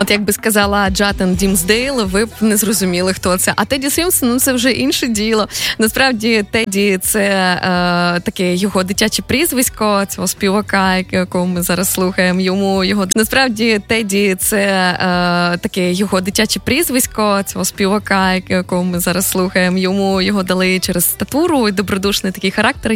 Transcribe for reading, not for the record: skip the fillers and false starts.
От якби сказала Джатен Дімсдейл, ви б не зрозуміли, хто це. А Теді Сімпсон, ну це вже інше діло. Насправді, Теді – це таке його дитяче прізвисько, цього співака, якого ми зараз слухаємо. Насправді, Теді – це таке його дитяче прізвисько, цього співака, якого ми зараз слухаємо. Йому його дали через статуру і добродушний такий характер.